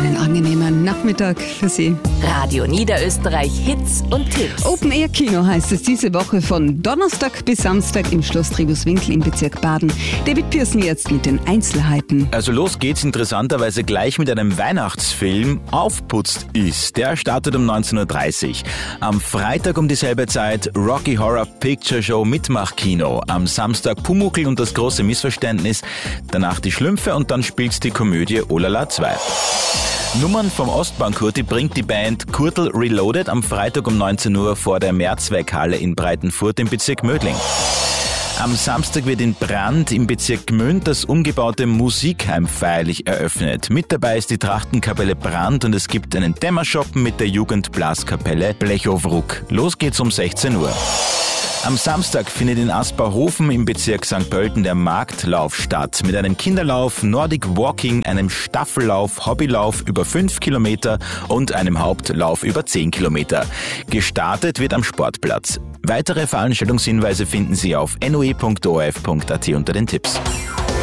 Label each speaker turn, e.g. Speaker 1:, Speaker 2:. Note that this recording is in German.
Speaker 1: einen angenehmen Nachmittag für Sie.
Speaker 2: Radio Niederösterreich Hits und Tipps.
Speaker 1: Open Air Kino heißt es diese Woche von Donnerstag bis Samstag im Schloss Tribuswinkel im Bezirk Baden. David Pearson jetzt mit den Einzelheiten.
Speaker 3: Also los geht's interessanterweise gleich mit einem Weihnachtsfilm. Aufputzt ist. Der startet um 19.30 Uhr. Am Freitag um dieselbe Zeit Rocky Horror Picture Show Mitmachkino. Am Samstag Pumuckl und das große Missverständnis. Danach die Schlümpfe und dann spielt's die Komödie Olala 2. Nummern vom Ostbahn-Kurti bringt die Band Kurtl Reloaded am Freitag um 19 Uhr vor der Mehrzweckhalle in Breitenfurt im Bezirk Mödling. Am Samstag wird in Brand im Bezirk Gmünd das umgebaute Musikheim feierlich eröffnet. Mit dabei ist die Trachtenkapelle Brand und es gibt einen Dämmerschoppen mit der Jugendblaskapelle Blechowruck. Los geht's um 16 Uhr. Am Samstag findet in Asperhofen im Bezirk St. Pölten der Marktlauf statt. Mit einem Kinderlauf, Nordic Walking, einem Staffellauf, Hobbylauf über 5 Kilometer und einem Hauptlauf über 10 Kilometer. Gestartet wird am Sportplatz. Weitere Veranstaltungshinweise finden Sie auf noe.orf.at unter den Tipps.